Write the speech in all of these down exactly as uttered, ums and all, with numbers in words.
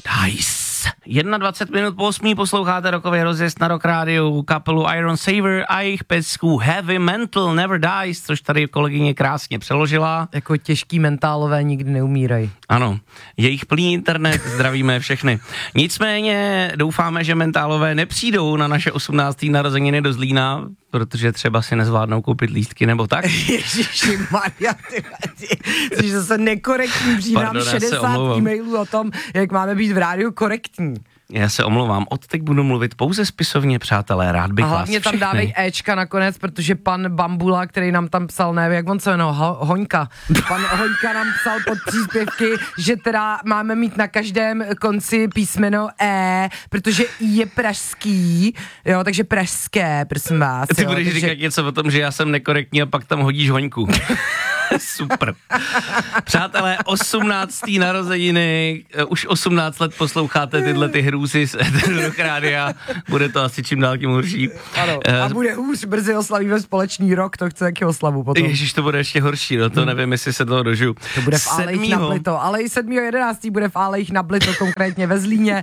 Dice. dvacet jedna minut po osmé posloucháte rokový rozjezd na Rock Rádiu, kapelu Iron Saver a jejich pecku Heavy Mental Never Dies, což tady kolegyně krásně přeložila. Jako těžký mentálové nikdy neumírají. Ano, jejich plný internet, zdravíme všechny. Nicméně doufáme, že mentálové nepřijdou na naše osmnácté narozeniny do Zlína, protože třeba si nezvládnou koupit lístky nebo tak. Ježišimarja, ty, ty, ty jsi zase nekorektní, přidám šedesát e-mailů o tom, jak máme být v rádiu korektní. Já se omlouvám, od teď budu mluvit pouze spisovně, přátelé, rád bych vás A hlavně tam dávej Ečka nakonec, protože pan Bambula, který nám tam psal, nevím, jak on se jmenuje, Ho- Hoňka, pan Hoňka nám psal pod příspěvky, že teda máme mít na každém konci písmeno E, protože I je pražský, jo, takže pražské, prosím vás. Ty jo, budeš takže... říkat něco o tom, že já jsem nekorektní a pak tam hodíš Hoňku. Super. Přátelé, osmnácté narozeniny, už osmnáct let posloucháte tyhle ty hrůzy z Rock Rádia, bude to asi čím dál tím horší. Ano, a bude hůř, brzy oslavíme společný rok, to chce jaký oslavu potom. Ježiš, to bude ještě horší, no to hmm. nevím, jestli se toho dožiju. To bude v Alejích na Blito, ale i sedmého jedenáctého bude v Alejích na Blito, konkrétně ve Zlíně,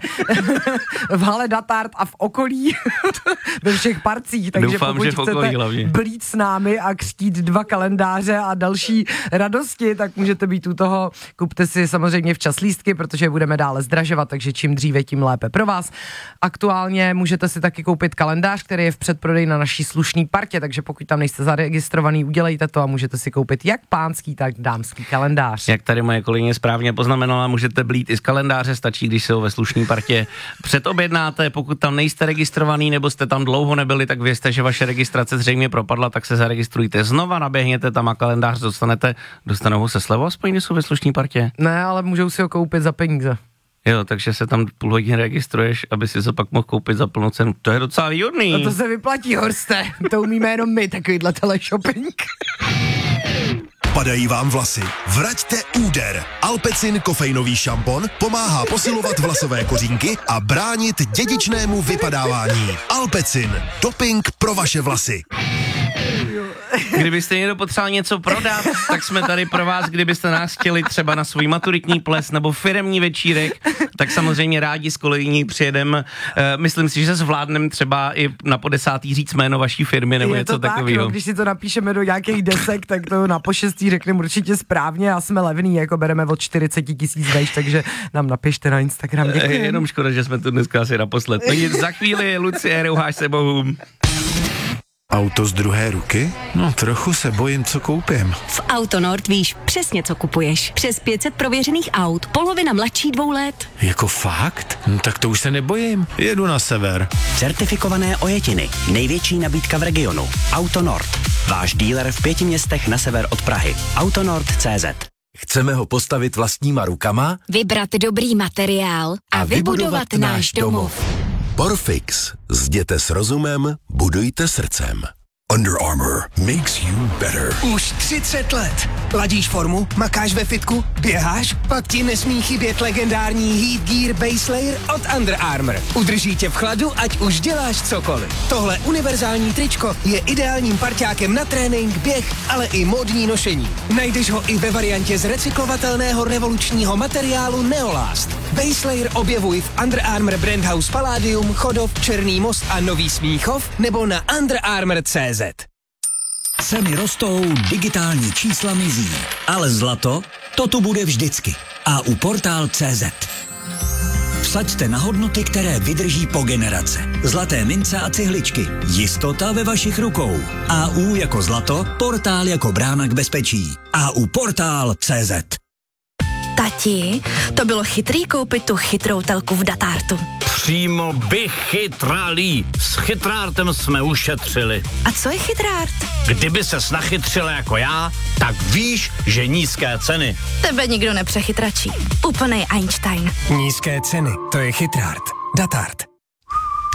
v hale Datart a v okolí, ve všech parcích, takže doufám, pokud že v okolí chcete hlavně blít s námi a křtít dva kalendáře a další radosti, tak můžete být u toho. Kupte si samozřejmě včas lístky, protože budeme dále zdražovat, takže čím dříve, tím lépe pro vás. Aktuálně můžete si taky koupit kalendář, který je v předprodeji na naší slušný partě, takže pokud tam nejste zaregistrovaný, udělejte to a můžete si koupit jak pánský, tak dámský kalendář. Jak tady moje kolegyně správně poznamenala, můžete blít i z kalendáře, stačí, když se ho ve slušný partě předobjednáte. Pokud tam nejste registrovaný nebo jste tam dlouho nebyli, tak vězte, že vaše registrace zřejmě propadla, tak se zaregistrujte znova, naběhněte tam a kalendář dostanete, dostanou ho se slevou, aspoň když jsou ve slušný partě. Ne, ale můžou si ho koupit za peníze. Jo, takže se tam půl hodiny registruješ, aby si to pak mohl koupit za plnou cenu. To je docela výhodný. No to se vyplatí, Horste. To umíme jenom my, takovýhle teleshopping. Padají vám vlasy? Vraťte úder. Alpecin kofeinový šampon pomáhá posilovat vlasové kořínky a bránit dědičnému vypadávání. Alpecin, doping pro vaše vlasy. Kdybyste někdo potřeboval něco prodat, tak jsme tady pro vás, kdybyste nás chtěli třeba na svůj maturitní ples nebo firemní večírek, tak samozřejmě rádi s kolegyní přijedem. E, myslím si, že zvládnem třeba i na po desátý říct jméno vaší firmy nebo je něco takového. No, když si to napíšeme do nějakých desek, tak to na pošestý řekneme určitě správně a jsme levný, jako bereme od čtyřicet tisíc vejš, takže nám napište na Instagram. Děkuji. E, jenom škoda, že jsme tu dneska asi naposled. No nic, za chvíli Lucie, rouháš se bohům. Auto z druhé ruky? No, trochu se bojím, co koupím. V Autonord víš přesně, co kupuješ. Přes pět set prověřených aut, polovina mladší dvou let. Jako fakt? No, tak to už se nebojím. Jedu na sever. Certifikované ojetiny. Největší nabídka v regionu. Autonord. Váš dealer v pěti městech na sever od Prahy. Autonord tečka cé zet. Chceme ho postavit vlastníma rukama? Vybrat dobrý materiál a, a vybudovat, vybudovat náš domov. Porfix. Zděte s rozumem, budujte srdcem. Under Armour makes you better. Už třicet let. Ladíš formu, makáš ve fitku, běháš, pak ti nesmí chybět legendární Heat Gear Base Layer od Under Armour. Udrží tě v chladu, ať už děláš cokoliv. Tohle univerzální tričko je ideálním parťákem na trénink, běh, ale i módní nošení. Najdeš ho i ve variantě z recyklovatelného revolučního materiálu Neolast. Base Layer objevuj v Under Armour Brand House Palladium, Chodov, Černý most a Nový Smíchov nebo na Under Armour tečka cé zet. Ceny rostou, digitální čísla mizí, ale zlato, to tu bude vždycky. A u portál tečka cé zet. Vsaďte na hodnoty, které vydrží po generace. Zlaté mince a cihličky. Jistota ve vašich rukou. A U jako zlato, portál jako brána k bezpečí. A U portál tečka cé zet. Tati, to bylo chytrý koupit tu chytrou telku v Datartu. Přímo vychytralý. S chytrártem jsme ušetřili. A co je chytrárt? Kdyby ses nachytřila jako já, tak víš, že nízké ceny. Tebe nikdo nepřechytračí. Úplnej Einstein. Nízké ceny, to je chytrárt. Datart.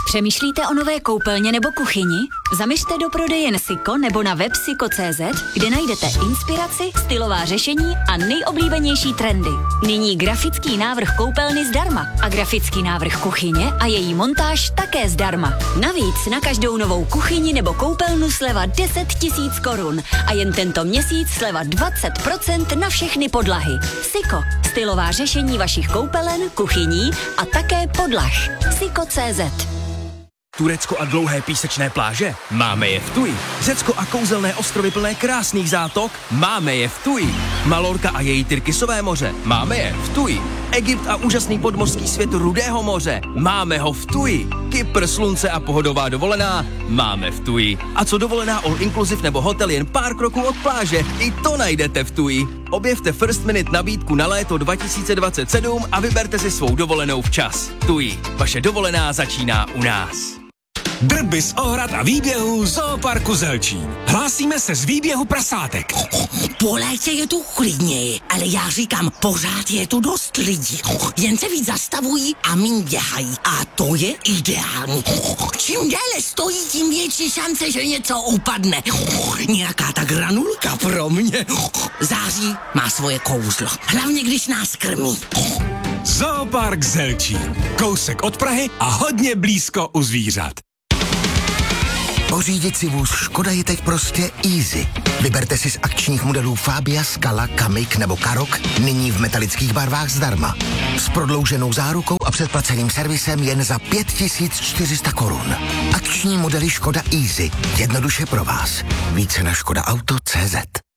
Přemýšlíte o nové koupelně nebo kuchyni? Zaměřte do prodejen Siko nebo na web siko tečka cé zet, kde najdete inspiraci, stylová řešení a nejoblíbenější trendy. Nyní grafický návrh koupelny zdarma a grafický návrh kuchyně a její montáž také zdarma. Navíc na každou novou kuchyni nebo koupelnu sleva deset tisíc korun a jen tento měsíc sleva dvacet procent na všechny podlahy. Siko, stylová řešení vašich koupelen, kuchyní a také podlah. siko tečka cé zet. Turecko a dlouhé písečné pláže? Máme je v Tuji. Řecko a kouzelné ostrovy plné krásných zátok? Máme je v Tuji. Malorka a její Tyrkisové moře? Máme je v Tuji. Egypt a úžasný podmořský svět Rudého moře? Máme ho v Tuji. Kypr, slunce a pohodová dovolená? Máme v Tuji. A co dovolená all inclusive nebo hotel jen pár kroků od pláže? I to najdete v Tuji. Objevte First Minute nabídku na léto dva tisíce dvacet sedm a vyberte si svou dovolenou včas. Tuji. Vaše dovolená začíná u nás. Drby z ohrad a výběhů Zooparku Zelčín. Hlásíme se z výběhu prasátek. Po létě je tu klidněji, ale já říkám, pořád je tu dost lidí. Jen se víc zastavují a míň běhají. A to je ideální. Čím déle stojí, tím větší šance, že něco upadne. Nějaká ta granulka pro mě. Září má svoje kouzlo. Hlavně, když nás krmí. Zoopark Zelčín. Kousek od Prahy a hodně blízko u zvířat. Pořídit si vůz Škoda je teď prostě easy. Vyberte si z akčních modelů Fabia, Scala, Kamik nebo Karok nyní v metalických barvách zdarma. S prodlouženou zárukou a předplaceným servisem jen za pět tisíc čtyři sta korun. Akční modely Škoda Easy. Jednoduše pro vás. Více na škoda auto tečka cé zet.